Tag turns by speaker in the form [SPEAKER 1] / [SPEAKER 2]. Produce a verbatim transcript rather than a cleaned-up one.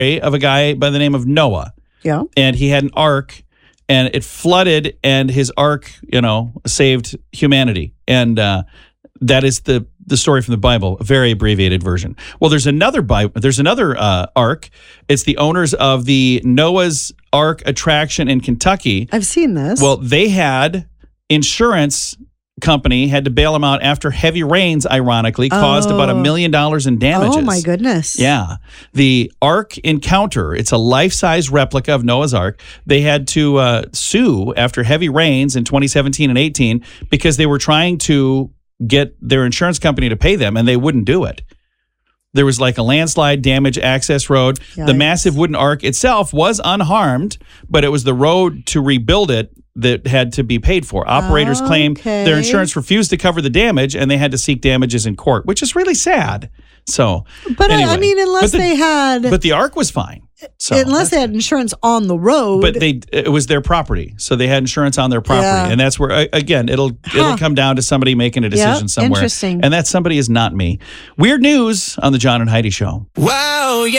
[SPEAKER 1] of a guy by the name of Noah.
[SPEAKER 2] Yeah.
[SPEAKER 1] And he had an ark, and it flooded, and his ark, you know, saved humanity. And uh, that is the the story from the Bible, a very abbreviated version. Well, there's another Bible, there's another uh, ark. It's the owners of the Noah's Ark attraction in Kentucky.
[SPEAKER 2] I've seen this.
[SPEAKER 1] Well, they had insurance company had to bail them out after heavy rains, ironically, caused
[SPEAKER 2] Oh.
[SPEAKER 1] about a million dollars in damages.
[SPEAKER 2] Oh, my goodness.
[SPEAKER 1] Yeah. The Ark Encounter, it's a life-size replica of Noah's Ark. They had to uh, sue after heavy rains in twenty seventeen and eighteen because they were trying to get their insurance company to pay them, and they wouldn't do it. There was like a landslide damage access road.
[SPEAKER 2] Yikes.
[SPEAKER 1] The massive wooden ark itself was unharmed, but it was the road to rebuild it that had to be paid for. Operators claim
[SPEAKER 2] Okay.
[SPEAKER 1] their insurance refused to cover the damage, and they had to seek damages in court, which is really sad. So,
[SPEAKER 2] But I-
[SPEAKER 1] anyway.
[SPEAKER 2] I mean, unless
[SPEAKER 1] But the-
[SPEAKER 2] they had,
[SPEAKER 1] but the ark was fine. So
[SPEAKER 2] unless they
[SPEAKER 1] that's
[SPEAKER 2] had insurance on the road.
[SPEAKER 1] but they it was their property, so they had insurance on their property,
[SPEAKER 2] Yeah.
[SPEAKER 1] and that's where uh, again it'll it'll come down to somebody making a decision
[SPEAKER 2] Yep,
[SPEAKER 1] somewhere.
[SPEAKER 2] interesting.
[SPEAKER 1] And that somebody is not me. Weird news on the John and Heidi Show.
[SPEAKER 3] Wow, yeah.